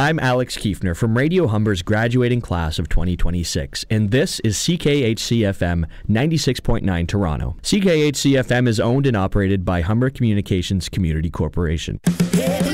I'm Alex Kiefner from Radio Humber's graduating class of 2026, and this is CKHC-FM 96.9 Toronto. CKHC-FM is owned and operated by Humber Communications Community Corporation.